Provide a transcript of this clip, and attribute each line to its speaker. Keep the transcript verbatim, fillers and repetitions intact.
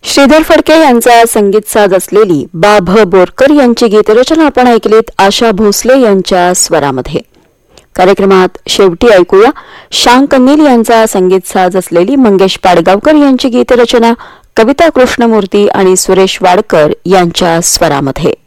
Speaker 1: श्रीधर फडके यांचा संगीत साज असलेली बा भ बोरकर यांची गीतरचना आपण ऐकलीत आशा भोसले यांच्या स्वरामध्ये. कार्यक्रमात शेवटी ऐकूया शांक नील यांचा संगीत साज असलेली मंगेश पाडगावकर यांची गीतरचना कविता कृष्णमूर्ती आणि सुरेश वाडकर यांच्या स्वरामध्ये.